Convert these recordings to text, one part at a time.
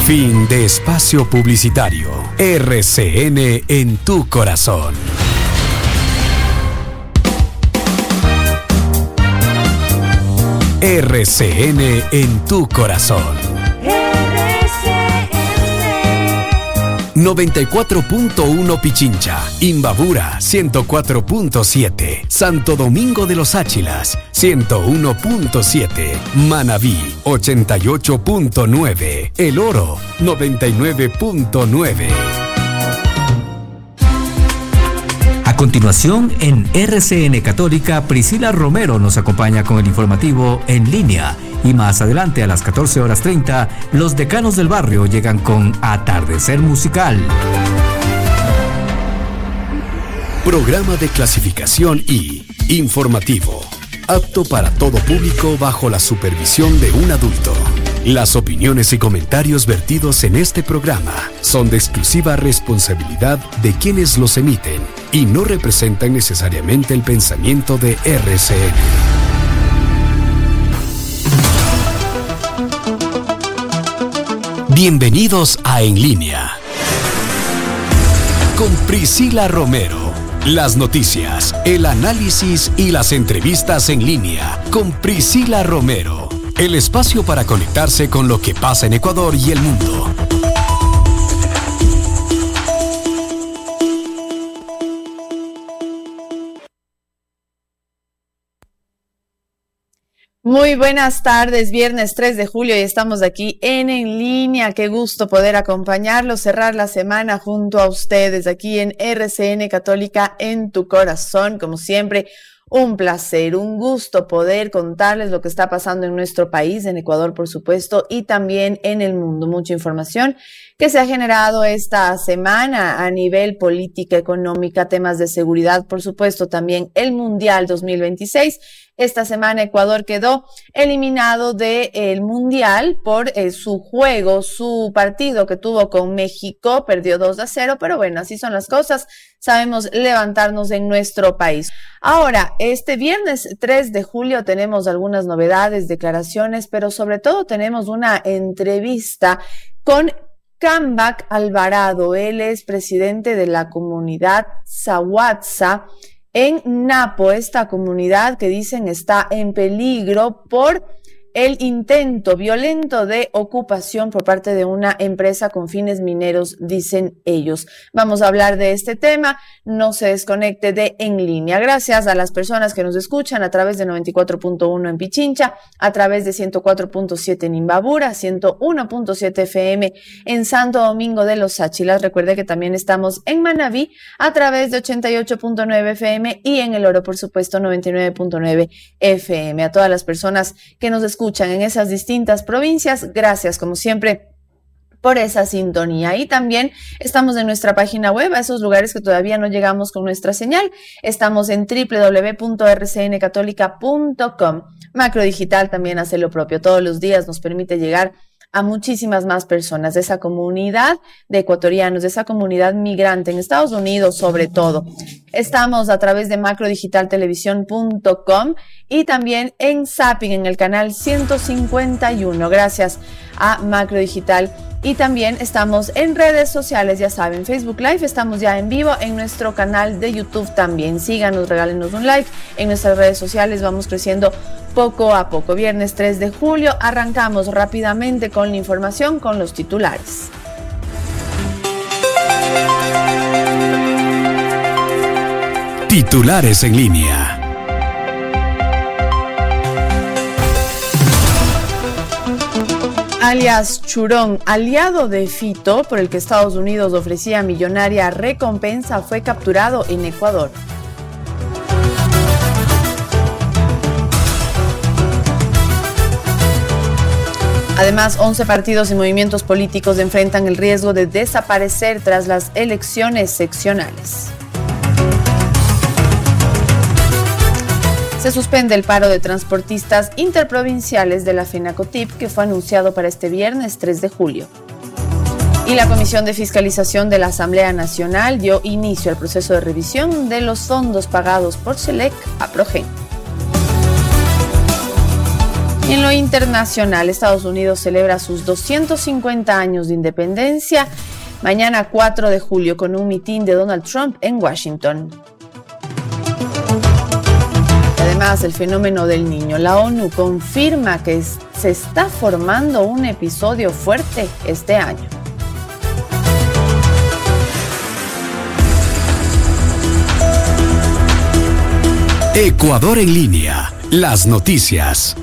Fin de espacio publicitario. RCN en tu corazón. RCN en tu corazón. RCN 94.1 Pichincha, Imbabura 104.7, Santo Domingo de los Áchilas 101.7, Manabí 88.9, El Oro 99.9. A continuación, en RCN Católica, Priscila Romero nos acompaña con el informativo En Línea. Y más adelante, a las 14:30, los decanos del barrio llegan con Atardecer Musical. Programa de clasificación I, informativo, apto para todo público bajo la supervisión de un adulto. Las opiniones y comentarios vertidos en este programa son de exclusiva responsabilidad de quienes los emiten y no representan necesariamente el pensamiento de RCN. Bienvenidos a En Línea. Con Priscila Romero. Las noticias, el análisis y las entrevistas en línea. Con Priscila Romero. El espacio para conectarse con lo que pasa en Ecuador y el mundo. Muy buenas tardes, viernes 3 de julio y estamos aquí en Línea. Qué gusto poder acompañarlos, cerrar la semana junto a ustedes aquí en RCN Católica en tu corazón. Como siempre, un placer, un gusto poder contarles lo que está pasando en nuestro país, en Ecuador, por supuesto, y también en el mundo. Mucha información que se ha generado esta semana a nivel política, económica, temas de seguridad, por supuesto, también el Mundial 2026. Esta semana Ecuador quedó eliminado del Mundial por su juego, su partido que tuvo con México, perdió 2-0, pero bueno, así son las cosas, sabemos levantarnos en nuestro país. Ahora, este viernes 3 de julio tenemos algunas novedades, declaraciones, pero sobre todo tenemos una entrevista con Cambak Alvarado. Él es presidente de la comunidad Zahuatza en Napo, esta comunidad que dicen está en peligro por el intento violento de ocupación por parte de una empresa con fines mineros, dicen ellos. Vamos a hablar de este tema, no se desconecte de En Línea. Gracias a las personas que nos escuchan a través de 94.1 en Pichincha, a través de 104.7 en Imbabura, 101.7 FM en Santo Domingo de los Áchilas. Recuerde que también estamos en Manabí a través de 88.9 FM y en El Oro, por supuesto, 99.9 FM. A todas las personas que nos escuchan en esas distintas provincias, gracias como siempre por esa sintonía. Y también estamos en nuestra página web, a esos lugares que todavía no llegamos con nuestra señal. Estamos en www.rcncatólica.com. Macro Digital también hace lo propio. Todos los días nos permite llegar a muchísimas más personas de esa comunidad de ecuatorianos, de esa comunidad migrante en Estados Unidos sobre todo. Estamos a través de macrodigitaltelevisión.com y también en Zapping en el canal 151. Gracias a Macro Digital. Y también estamos en redes sociales, ya saben, Facebook Live, estamos ya en vivo en nuestro canal de YouTube también. Síganos, regálenos un like en nuestras redes sociales, vamos creciendo poco a poco. Viernes 3 de julio, arrancamos rápidamente con la información, con los titulares. Titulares en línea. Alias Churón, aliado de Fito, por el que Estados Unidos ofrecía millonaria recompensa, fue capturado en Ecuador. Además, 11 partidos y movimientos políticos enfrentan el riesgo de desaparecer tras las elecciones seccionales. Se suspende el paro de transportistas interprovinciales de la FENACOTIP que fue anunciado para este viernes 3 de julio. Y la Comisión de Fiscalización de la Asamblea Nacional dio inicio al proceso de revisión de los fondos pagados por SELEC a Progen. Y en lo internacional, Estados Unidos celebra sus 250 años de independencia mañana 4 de julio con un mitin de Donald Trump en Washington. Además, el fenómeno del Niño. La ONU confirma que se está formando un episodio fuerte este año. Ecuador en línea. Las noticias.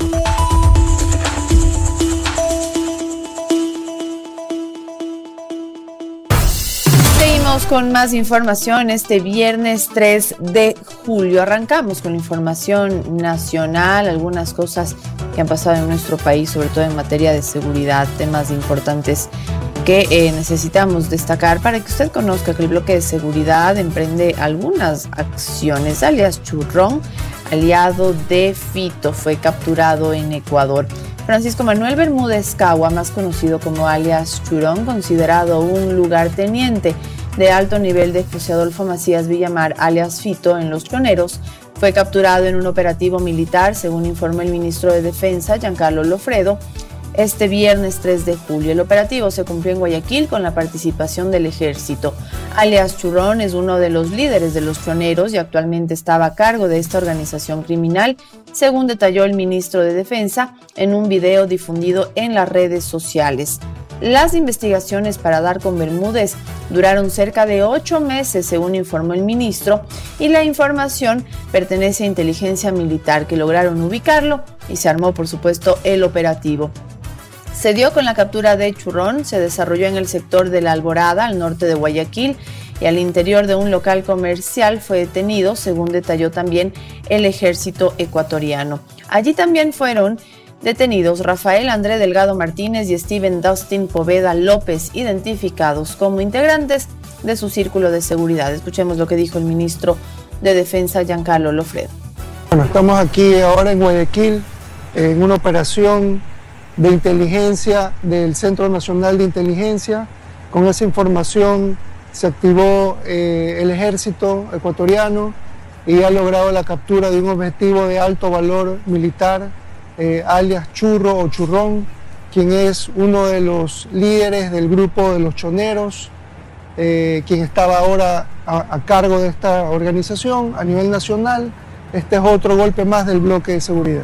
Seguimos con más información este viernes 3 de julio. Arrancamos con la información nacional, algunas cosas que han pasado en nuestro país, sobre todo en materia de seguridad, temas importantes que necesitamos destacar para que usted conozca que el bloque de seguridad emprende algunas acciones. Alias Churrón, aliado de Fito, fue capturado en Ecuador. Francisco Manuel Bermúdez Cagua, más conocido como alias Churrón, considerado un lugarteniente de alto nivel de José Adolfo Macías Villamar, alias Fito, en Los Choneros, fue capturado en un operativo militar, según informó el ministro de Defensa, Giancarlo Lofredo, este viernes 3 de julio. El operativo se cumplió en Guayaquil con la participación del ejército. Alias Churrón es uno de los líderes de Los Choneros y actualmente estaba a cargo de esta organización criminal, según detalló el ministro de Defensa en un video difundido en las redes sociales. Las investigaciones para dar con Bermúdez duraron cerca de 8 meses, según informó el ministro, y la información pertenece a inteligencia militar, que lograron ubicarlo y se armó, por supuesto, el operativo. Se dio con la captura de Churrón, se desarrolló en el sector de La Alborada, al norte de Guayaquil, y al interior de un local comercial fue detenido, según detalló también el ejército ecuatoriano. Allí también fueron detenidos Rafael André Delgado Martínez y Steven Dustin Poveda López, identificados como integrantes de su círculo de seguridad. Escuchemos lo que dijo el ministro de Defensa, Giancarlo Lofredo. Bueno, estamos aquí ahora en Guayaquil, en una operación de inteligencia del Centro Nacional de Inteligencia. Con esa información se activó el ejército ecuatoriano y ha logrado la captura de un objetivo de alto valor militar, alias Churro o Churrón, quien es uno de los líderes del grupo de Los Choneros, quien estaba ahora a cargo de esta organización a nivel nacional. Este es otro golpe más del bloque de seguridad.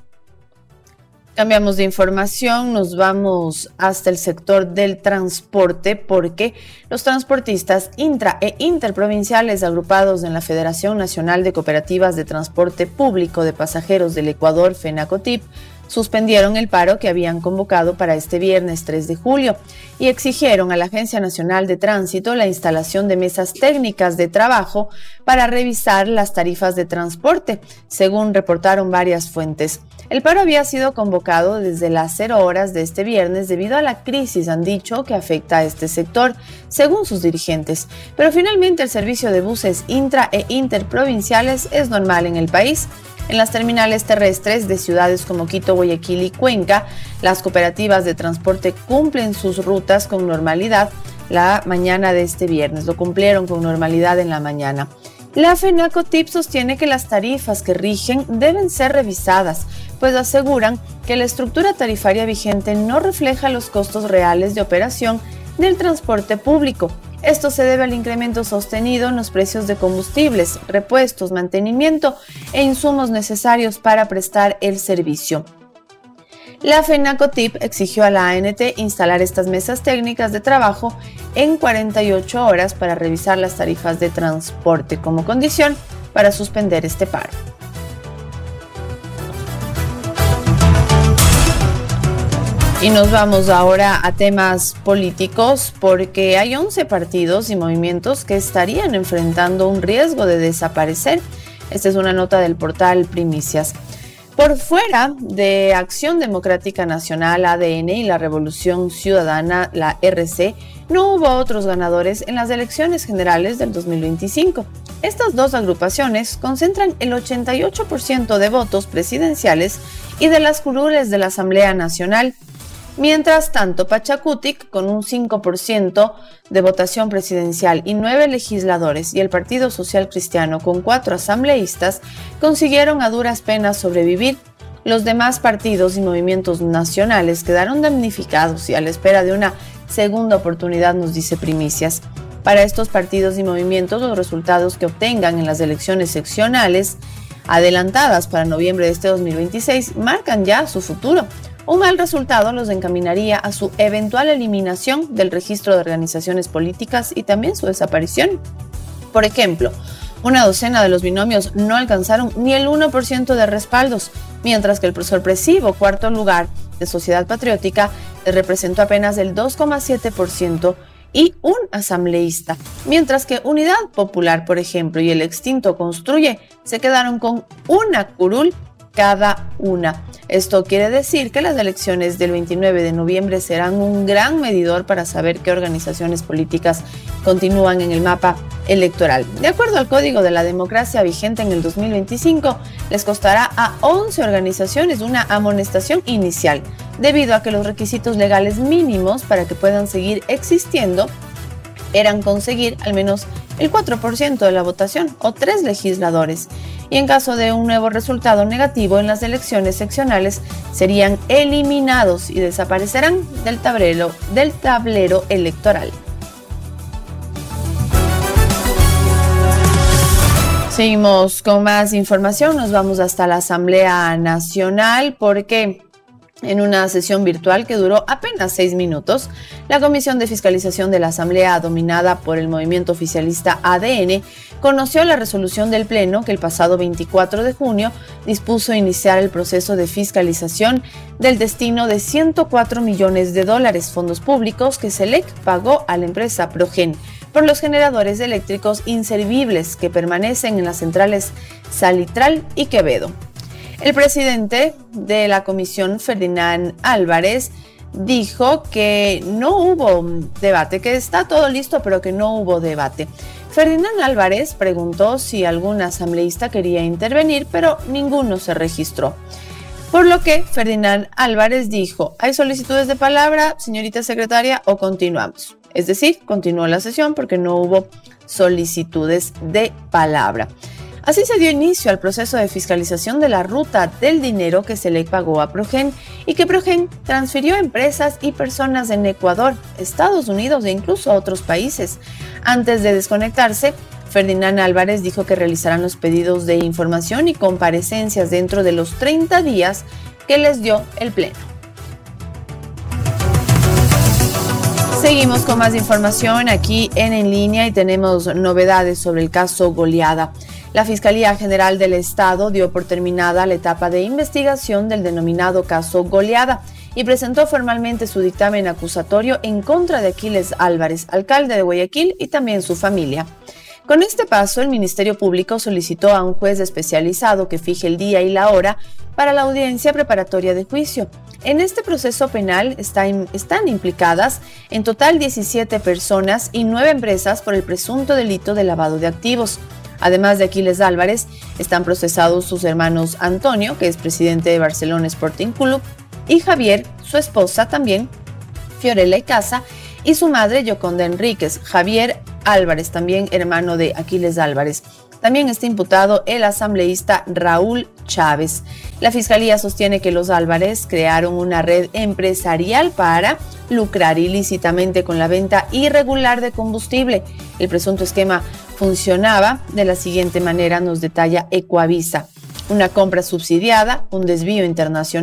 Cambiamos de información, nos vamos hasta el sector del transporte porque los transportistas intra e interprovinciales agrupados en la Federación Nacional de Cooperativas de Transporte Público de Pasajeros del Ecuador, FENACOTIP, suspendieron el paro que habían convocado para este viernes 3 de julio y exigieron a la Agencia Nacional de Tránsito la instalación de mesas técnicas de trabajo para revisar las tarifas de transporte, según reportaron varias fuentes. El paro había sido convocado desde las 0 horas de este viernes debido a la crisis, han dicho, que afecta a este sector, según sus dirigentes. Pero finalmente el servicio de buses intra e interprovinciales es normal en el país. En las terminales terrestres de ciudades como Quito, Guayaquil y Cuenca, las cooperativas de transporte cumplen sus rutas con normalidad la mañana de este viernes. Lo cumplieron con normalidad en la mañana. La FENACOTIP sostiene que las tarifas que rigen deben ser revisadas, pues aseguran que la estructura tarifaria vigente no refleja los costos reales de operación del transporte público. Esto se debe al incremento sostenido en los precios de combustibles, repuestos, mantenimiento e insumos necesarios para prestar el servicio. La FENACOTIP exigió a la ANT instalar estas mesas técnicas de trabajo en 48 horas para revisar las tarifas de transporte como condición para suspender este paro. Y nos vamos ahora a temas políticos porque hay 11 partidos y movimientos que estarían enfrentando un riesgo de desaparecer. Esta es una nota del portal Primicias. Por fuera de Acción Democrática Nacional, ADN, y la Revolución Ciudadana, la RC, no hubo otros ganadores en las elecciones generales del 2025. Estas dos agrupaciones concentran el 88% de votos presidenciales y de las curules de la Asamblea Nacional. Mientras tanto, Pachacutic, con un 5% de votación presidencial y 9 legisladores, y el Partido Social Cristiano, con 4 asambleístas, consiguieron a duras penas sobrevivir. Los demás partidos y movimientos nacionales quedaron damnificados y a la espera de una segunda oportunidad, nos dice Primicias. Para estos partidos y movimientos, los resultados que obtengan en las elecciones seccionales adelantadas para noviembre de este 2026 marcan ya su futuro. Un mal resultado los encaminaría a su eventual eliminación del registro de organizaciones políticas y también su desaparición. Por ejemplo, una docena de los binomios no alcanzaron ni el 1% de respaldos, mientras que el sorpresivo cuarto lugar de Sociedad Patriótica representó apenas el 2,7% y un asambleísta, mientras que Unidad Popular, por ejemplo, y el extinto Construye se quedaron con una curul cada una. Esto quiere decir que las elecciones del 29 de noviembre serán un gran medidor para saber qué organizaciones políticas continúan en el mapa electoral. De acuerdo al Código de la Democracia vigente en el 2025, les costará a 11 organizaciones una amonestación inicial, debido a que los requisitos legales mínimos para que puedan seguir existiendo eran conseguir al menos el 4% de la votación o 3 legisladores. Y en caso de un nuevo resultado negativo en las elecciones seccionales, serían eliminados y desaparecerán del tablero electoral. Seguimos con más información, nos vamos hasta la Asamblea Nacional porque en una sesión virtual que duró apenas 6 minutos, la Comisión de Fiscalización de la Asamblea, dominada por el movimiento oficialista ADN, conoció la resolución del Pleno que el pasado 24 de junio dispuso iniciar el proceso de fiscalización del destino de $104 millones fondos públicos que SELEC pagó a la empresa Progen por los generadores eléctricos inservibles que permanecen en las centrales Salitral y Quevedo. El presidente de la comisión, Ferdinand Álvarez, dijo que no hubo debate, que está todo listo, pero que no hubo debate. Ferdinand Álvarez preguntó si algún asambleísta quería intervenir, pero ninguno se registró. Por lo que Ferdinand Álvarez dijo: ¿hay solicitudes de palabra, señorita secretaria, o continuamos? Es decir, continuó la sesión porque no hubo solicitudes de palabra. Así se dio inicio al proceso de fiscalización de la ruta del dinero que SELEC pagó a Progen y que Progen transfirió a empresas y personas en Ecuador, Estados Unidos e incluso a otros países. Antes de desconectarse, Ferdinand Álvarez dijo que realizarán los pedidos de información y comparecencias dentro de los 30 días que les dio el Pleno. Seguimos con más información aquí en línea y tenemos novedades sobre el caso Goleada. La Fiscalía General del Estado dio por terminada la etapa de investigación del denominado caso Goleada y presentó formalmente su dictamen acusatorio en contra de Aquiles Álvarez, alcalde de Guayaquil, y también su familia. Con este paso, el Ministerio Público solicitó a un juez especializado que fije el día y la hora para la audiencia preparatoria de juicio. En este proceso penal están implicadas en total 17 personas y 9 empresas por el presunto delito de lavado de activos. Además de Aquiles Álvarez, están procesados sus hermanos Antonio, que es presidente de Barcelona Sporting Club, y Javier, su esposa también, Fiorella Icaza, y su madre Yoconda Enríquez. Javier Álvarez, también hermano de Aquiles Álvarez. También está imputado el asambleísta Raúl Chávez. La Fiscalía sostiene que los Álvarez crearon una red empresarial para lucrar ilícitamente con la venta irregular de combustible. El presunto esquema funcionaba de la siguiente manera, nos detalla Ecoavisa: una compra subsidiada, un desvío internacional